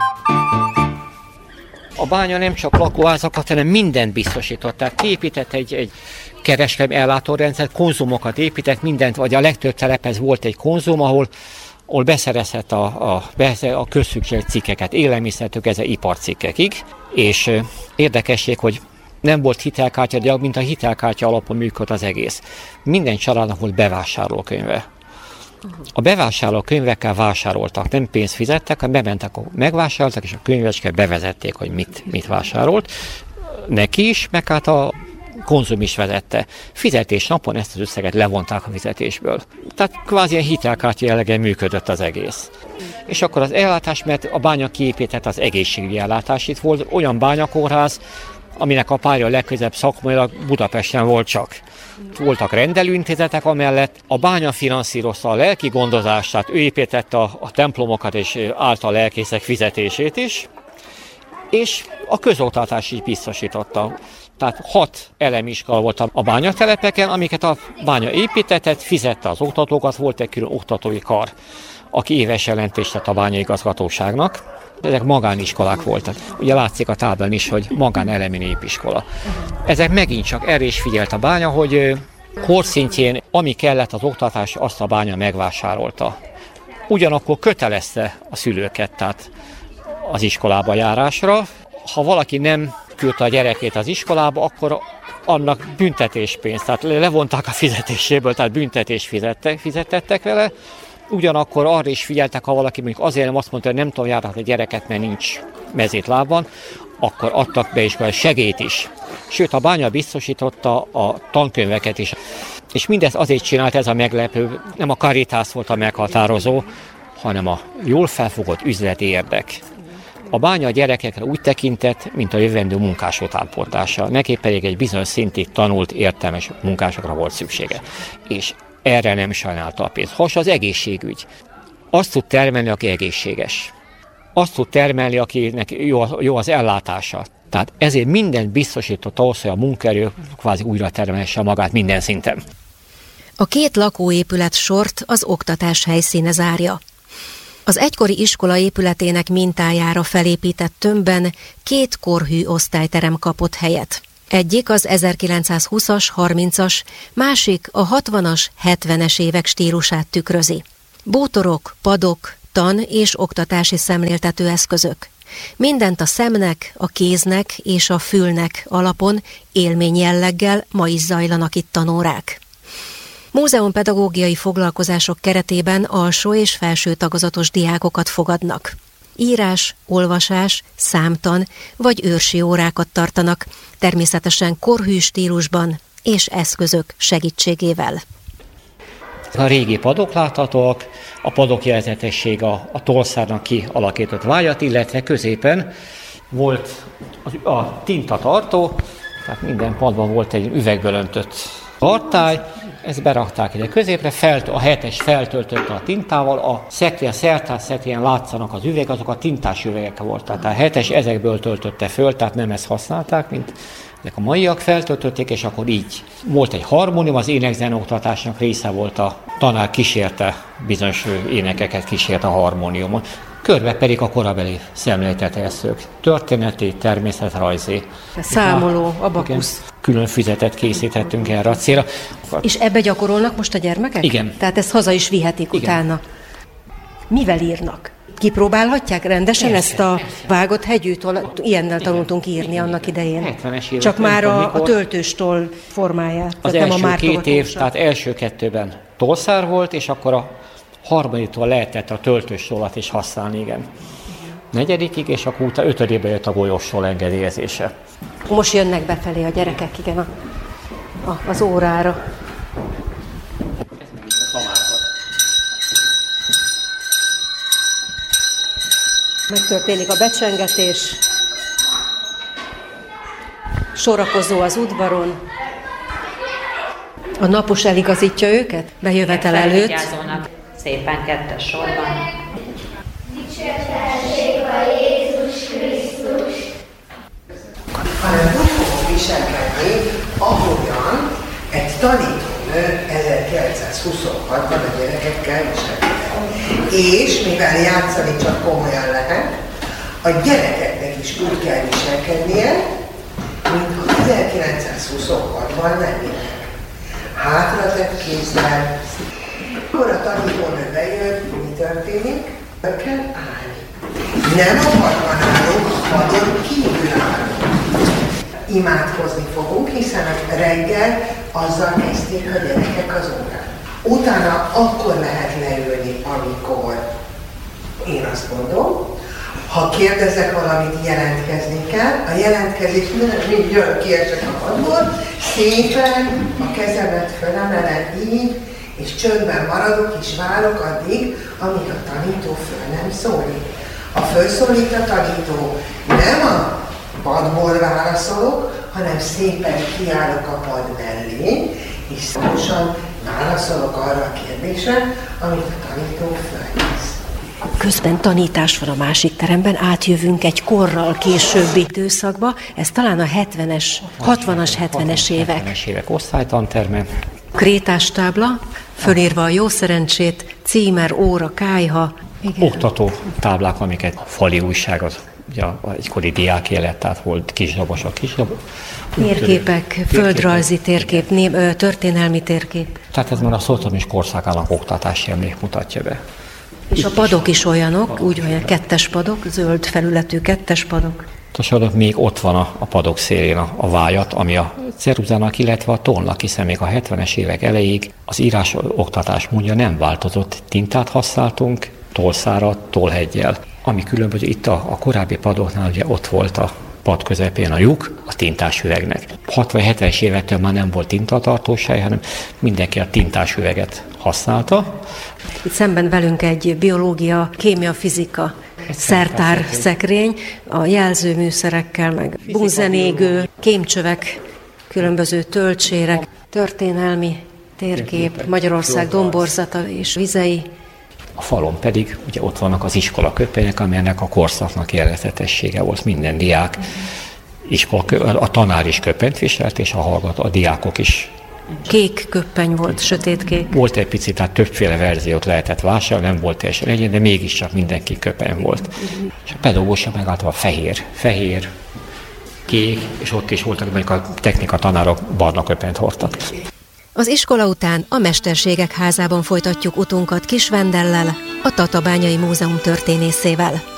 A bánya nem csak lakóházakat, hanem mindent biztosított. Tehát kiépített egy kereskedelmi ellátórendszert, konzumokat épített, mindent, vagy a legtöbb telephez volt egy konzum, ahol beszerezhet a közszükséges cikkeket, élelmiszertől kezdve iparcikkekig, és érdekesség, hogy nem volt hitelkártya, de mint a hitelkártya alapon működött az egész. Minden családnak volt bevásárlókönyve. A bevásárlókönyvekkel vásároltak, nem pénzt fizettek, hanem bementek, megvásároltak, és a könyvecske bevezették, hogy mit vásárolt. Neki is, meg hát a konzum is vezette. Fizetés napon ezt az összeget levonták a fizetésből. Tehát kvázi ilyen hitelkártya jellegen működött az egész. És akkor az ellátás, mert a bánya kiépített az egészségügyi ellátás. Itt volt olyan bányakórház, aminek a pálya legközelebb szakmailag Budapesten volt csak. Voltak rendelőintézetek amellett, a bánya finanszírozta a lelki gondozást, tehát ő építette a templomokat és állt a lelkészek fizetését is, és a közoktatás is biztosította. Tehát 6 elemiskola volt a bányatelepeken, amiket a bánya építetett, fizette az oktatókat, volt egy külön oktatói kar, aki éves jelentést tett a bányaigazgatóságnak. Ezek magániskolák voltak. Ugye látszik a táblán is, hogy magánelemi népiskola. Ezek megint csak erre is figyelt a bánya, hogy korszintjén, ami kellett az oktatás, azt a bánya megvásárolta. Ugyanakkor kötelezte a szülőket, tehát az iskolába járásra. Ha valaki nem küldte a gyerekét az iskolába, akkor annak büntetéspénzt, tehát levonták a fizetéséből, tehát büntetést fizettettek vele. Ugyanakkor arra is figyeltek, ha valaki mondjuk azért nem azt mondta, hogy nem tudom járni a gyereket, mert nincs mezítlábban, akkor adtak be iskolai segélyt is. Sőt, a bánya biztosította a tankönyveket is. És mindezt azért csinált, ez a meglepő, nem a Caritas volt a meghatározó, hanem a jól felfogott üzleti érdek. A bánya a gyerekekre úgy tekintett, mint a jövendő munkás utánpótlása. Neki pedig egy bizonyos szintig tanult, értelmes munkásokra volt szüksége. És erre nem sajnálta a pénzt. Has az egészségügy. Azt tud termelni, aki egészséges. Azt tud termelni, akinek jó az ellátása. Tehát ezért mindent biztosított ahhoz, hogy a munkaerő kvázi újra termelhesse magát minden szinten. A 2 lakóépület sort az oktatás helyszíne zárja. Az egykori iskola épületének mintájára felépített tömbben 2 korhű osztályterem kapott helyet. Egyik az 1920-as, 30-as, másik a 60-as, 70-es évek stílusát tükrözi. Bútorok, padok, tan- és oktatási szemléltető eszközök. Mindent a szemnek, a kéznek és a fülnek alapon élményjelleggel ma is zajlanak itt tanórák. Múzeumpedagógiai foglalkozások keretében alsó és felső tagozatos diákokat fogadnak. Írás, olvasás, számtan vagy őrsi órákat tartanak, természetesen korhű stílusban és eszközök segítségével. A régi padok láthatóak, a padok jelzetesség a tolszárnak kialakított vájat, illetve középen volt a tintatartó, tehát minden padban volt egy üvegből öntött tartály, ezt berakták ide középre, a 7-es feltöltötte a tintával, a szertár szekrényen látszanak az üveg, azok a tintás üvegek voltak. Tehát a 7-es ezekből töltötte föl, tehát nem ezt használták, mint ezek a maiak feltöltötték, és akkor így volt egy harmónium, az énekzenoktatásnak része volt, a tanár kísérte, bizonyos énekeket kísért a harmóniumon. Körbe pedig a korabeli szemléltetőeszközök, történeti, természetrajzi. Számoló, abakusz. Külön füzetet készítettünk erre a célra. És ebbe gyakorolnak most a gyermekek? Igen. Tehát ezt haza is vihetik utána. Mivel írnak? Kipróbálhatják rendesen persze, ezt a vágott hegyűt, ilyennel tanultunk írni annak idején. 70-es évek. Csak már a töltőstoll formáját. Az első nem a 2 év, tehát első 2-ben tolszár volt, és akkor a harmadiktól lehetett a töltőstollat is használni, igen. 4. és akkor utána 5. jött a golyóstól engedélyezése. Most jönnek befelé a gyerekek, igen, az órára. Megtörténik a becsengetés. Sorakozó az udvaron. A napos eligazítja őket bejövetel előtt. Szépen 2 sorban. Dicsértesség a Jézus Krisztus. Hanem úgy fog viselkedni, ahogyan egy tanítónő 1926-ban a gyerekekkel viselkedett. És mivel játszani csak komolyan lehet, A gyerekeknek is úgy kell viselkednie, mintha 1926-ban lennének. Hátratett kézzel. Akkor a tanítónő bejön, mi történik? Be kell állni. Nem a padban állunk, a padon kívül állunk. Imádkozni fogunk, hiszen reggel azzal kezdték a gyerekek az órát. Utána akkor lehet leülni, amikor én azt mondom, ha kérdezek valamit, jelentkezni kell, a jelentkezés mindjárt kiesek a padból, szépen a kezemet fölemelem így, és csöndben maradok, és várok addig, amíg a tanító föl nem szólít. Ha fölszólít a tanító, nem a padból válaszolok, hanem szépen kiállok a pad mellé, és szorosan válaszolok arra a kérdésre, amit a tanító föltesz. Közben tanítás van a másik teremben, átjövünk egy korral későbbi időszakba, ez talán a 60-as, 70-es évek. 70-es évek osztálytanterme. Krétás tábla, fölírva a jó szerencsét, címer, óra, kályha. Igen. Oktató táblák, amiket a fali újság, az ugye egykori diák élet, tehát volt kisdobos a kisdob. Térképek, földrajzi térkép, történelmi térkép. Tehát ez már a szociális korszakának oktatási emlék mutatja be. És a padok is olyanok, úgy olyan kettes padok, zöld felületű kettes padok. Tosodok még ott van a padok szélén a vájat, ami a ceruzának, illetve a tollnak, hiszen még a 70-es évek elejéig az írás oktatás módja nem változott. Tintát használtunk, tollszárat, tollheggyel. Ami különböző itt a korábbi padoknál ugye ott volt a pad közepén a lyuk a tintás üvegnek. 60-70-es évektől már nem volt tintatartóság, hanem mindenki a tintás üveget használta. Itt szemben velünk egy biológia, kémia, fizika szertár szekrény, a jelzőműszerekkel, meg bunzenégő, kémcsövek, különböző töltsérek, történelmi térkép, Magyarország domborzata és vizei. A falon pedig ugye ott vannak az iskola köpenyek, amelynek a korszaknak jellegzetessége volt. Minden diák, a tanár is köpenyt viselt, és a diákok is. Kék köppeny volt, sötétkék. Volt egy picit, tehát többféle verziót lehetett vásárolni, nem volt teljesen egyen, de mégiscsak mindenki köpeny volt. És a pedagógia meg általában fehér, kék, és ott is voltak, mondjuk a technika tanárok barna köpenyt hordtak. Az iskola után a Mesterségek házában folytatjuk utunkat Kis Vendellel, a Tatabányai Múzeum történészével.